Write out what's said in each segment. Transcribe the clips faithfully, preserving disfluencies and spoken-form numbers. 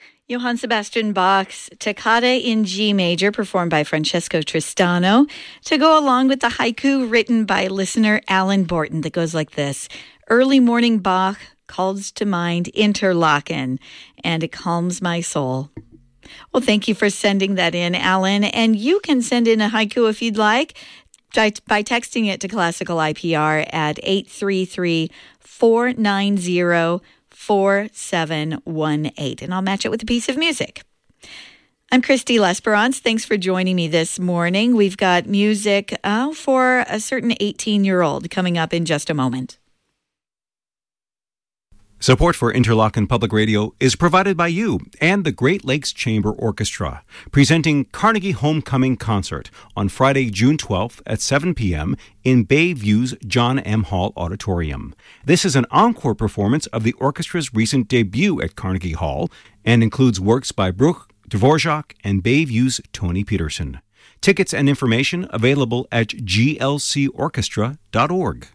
Johann Sebastian Bach's Toccata in G major, performed by Francesco Tristano, to go along with the haiku written by listener Alan Borton that goes like this. Early morning Bach calls to mind Interlaken, and it calms my soul. Well, thank you for sending that in, Alan. And you can send in a haiku if you'd like by, by texting it to Classical I P R at eight three three, four nine zero, four seven one eight, and I'll match it with a piece of music. I'm Christy L'Esperance. Thanks for joining me this morning. We've got music uh, for a certain eighteen-year-old coming up in just a moment. Support for Interlochen Public Radio is provided by you and the Great Lakes Chamber Orchestra, presenting Carnegie Homecoming Concert on Friday, June twelfth at seven p.m. in Bayview's John M. Hall Auditorium. This is an encore performance of the orchestra's recent debut at Carnegie Hall and includes works by Bruch, Dvorak, and Bayview's Tony Peterson. Tickets and information available at g l c orchestra dot org.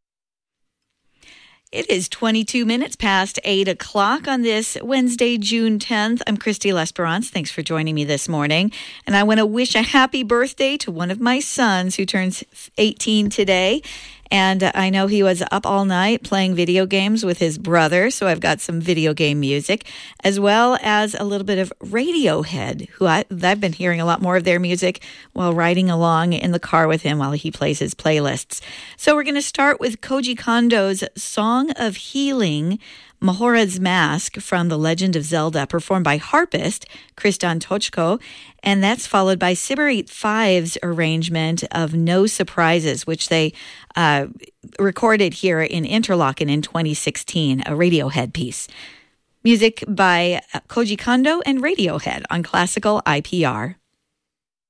It is twenty-two minutes past eight o'clock on this Wednesday, June tenth. I'm Christy L'Esperance. Thanks for joining me this morning. And I want to wish a happy birthday to one of my sons who turns eighteen today. And I know he was up all night playing video games with his brother, so I've got some video game music, as well as a little bit of Radiohead, who I, I've been hearing a lot more of their music while riding along in the car with him while he plays his playlists. So we're going to start with Koji Kondo's Song of Healing, Majora's Mask from The Legend of Zelda, performed by harpist Kristan Tochko, and that's followed by Sybarite Five's arrangement of No Surprises, which they uh, recorded here in Interlochen in twenty sixteen, a Radiohead piece. Music by Koji Kondo and Radiohead on Classical I P R.